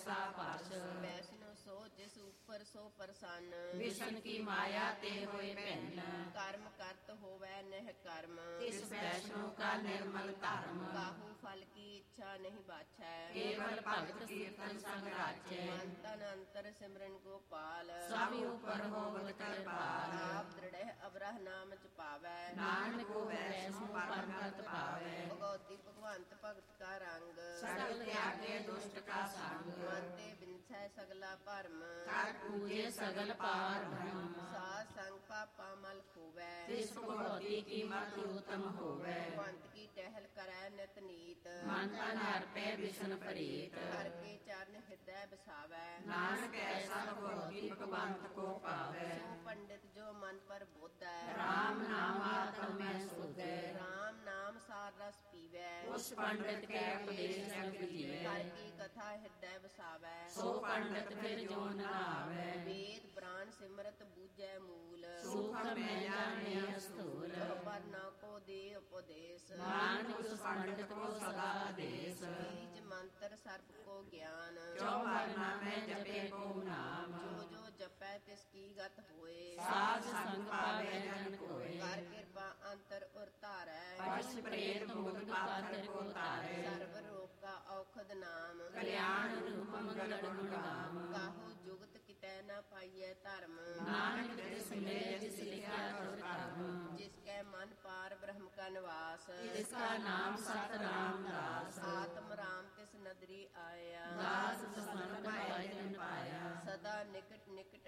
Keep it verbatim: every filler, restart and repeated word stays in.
ऐसा पास। वैष्णो सो जिस ऊपर सो प्रसन्न, विष्णु की माया ते होए भिन्न। कर्म करत होवै नह कर्म, इस वैष्णो का निर्मल धर्म। काहू फल की इच्छा नहीं बाछै, केवल भगत कीर्तन संग राजै। मन तन अंतर सिमरन गोपाल, सब ऊपर होवत कृपाल। आप दृढ़ अबरह नाम जपावै, नानक को वैष्णो परम गत पावै। भगवती भगवंत भगत का रंग, सगल त्यागे दुष्ट का संग। मन ते बिनसै सगला भरम, कर पूजे सगल पार ब्रह्म। साध संग पापा मल खोवै, तिस भगवती की मत उत्तम होवै। भगवंत की टहल करै नित नीत, मन तन अर्पे विष्णु प्रीत। हर के चरण हृदय बसावै, नानक ऐसा भगवती भगवंत को पावै। सो पंडित जो मन पर बोधै, राम नाम आत्म में सुधै। राम नाम सार रस पीवै, उस पंडित के उपदेश जग जीवै। हर की कथा हृदय बसावै, सो पंडित फिर जो न आवै। वेद पुराण सिमरत बूझै मूल, सूक्ष्म में जाने स्थूल। पर न को दे उपदेश, नानक उस पंडित को सदा आदेश। बीज मंत्र सर्प को ज्ञान, जो वर्णा में जपे को नाम। जो जो जपै तिसकी गत होए, साध संग पावे जन कोय। कर कृपा अंतर उर धारै, पश प्रेत मुक्त पात्र को तारै। सर्व रोग का औखद नाम, कल्याण रूप मंगल गुण गाम। काहू जुगत कितै न पाइयै धर्म, नानक तिस मिले जिस लिखा तुर कर्म। जिसकै मन पार ब्रह्म का निवास, जिसका नाम सत रामदास। आत्म राम तिस नदरी आया, दास समान पाए जन पाया। सदा निकट निकट